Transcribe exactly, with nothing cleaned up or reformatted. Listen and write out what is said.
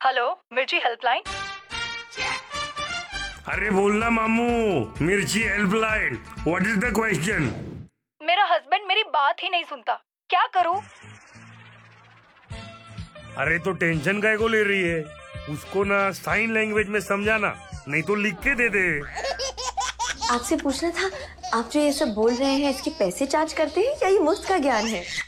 Hello, मिर्ची helpline. अरे बोलना मामू, मिर्ची helpline, what is the question? मेरा हस्बैंड मेरी बात ही नहीं सुनता, क्या करूं? अरे तो टेंशन काय को ले रही है? उसको ना साइन लैंग्वेज में समझाना, नहीं तो लिख के दे दे। आपसे पूछना था, आप जो ये सब बोल रहे हैं इसके पैसे चार्ज करते हैं या ये मुफ्त का ज्ञान है?